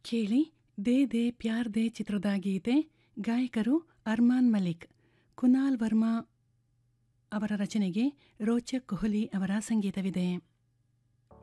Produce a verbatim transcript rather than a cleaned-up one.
ಕೇಳಿ they they Pyaar they ಚಿತ್ರದ ಗೀತೆ. ಗಾಯಕರು ಅರ್ಮಾನ್ ಮಲಿಕ್. ಕುನಾಲ್ ವರ್ಮಾ ಅವರ ರಚನೆಗೆ ರೋಚಕ್ ಕೊಹ್ಲಿ ಅವರ ಸಂಗೀತವಿದೆ.